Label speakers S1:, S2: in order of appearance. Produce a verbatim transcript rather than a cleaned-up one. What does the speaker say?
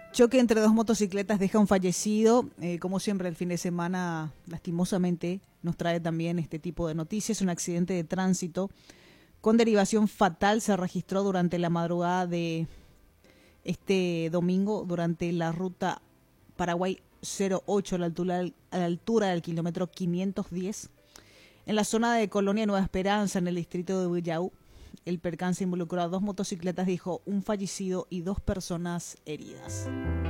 S1: Choque entre dos motocicletas deja un fallecido. Eh, como siempre, el fin de semana, lastimosamente, nos trae también este tipo de noticias. Un accidente de tránsito con derivación fatal se registró durante la madrugada de este domingo, durante la ruta Paraguay cero ocho a la altura, a la altura del kilómetro quinientos diez, en la zona de Colonia Nueva Esperanza, en el distrito de Villaú. El percance involucró a dos motocicletas, dejó un fallecido y dos personas heridas.